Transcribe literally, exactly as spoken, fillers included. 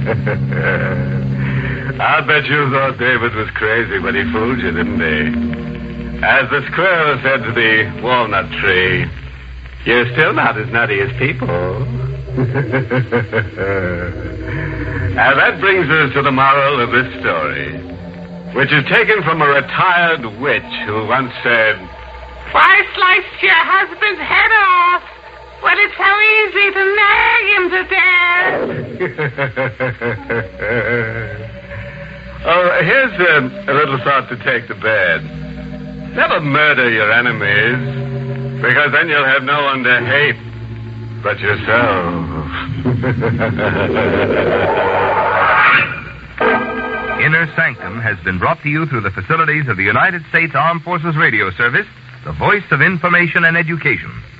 I'll bet you thought David was crazy when he fooled you, didn't he? As the squirrel said to the walnut tree, you're still not as nutty as people. Now, that brings us to the moral of this story, which is taken from a retired witch who once said, why slice your husband's head off when it's so easy to nag him to death? Oh, here's a, a little thought to take to bed. Never murder your enemies, because then you'll have no one to hate but yourself. Inner Sanctum has been brought to you through the facilities of the United States Armed Forces Radio Service, the voice of information and education.